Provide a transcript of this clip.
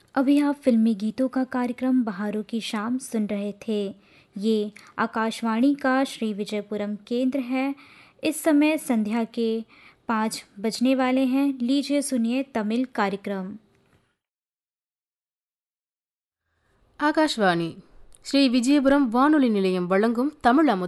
अभी आप फिल्मी गीतों का कार्यक्रम बहारों की शाम सुन रहे थे। ये आकाशवाणी का श्री विजयपुरम केंद्र है। इस समय संध्या के 5 बजने वाले हैं। लीजिए सुनिए तमिल कार्यक्रम। ஆகாஷ்வாணி ஸ்ரீ விஜயபுரம் வானொலி நிலையம் வழங்கும் தமிழ் அமுதம்.